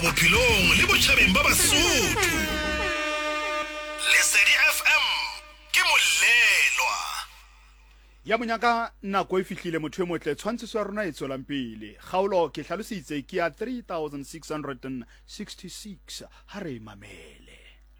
bophelong le botjhabeng ba Basotho. Lesedi FM ke molelwa ya monyaka nako e fihlile motho e motle tshwantshiso ya rona e tswelang pele kgaolo ke hlalositse ke ya 3666 ha re mamele.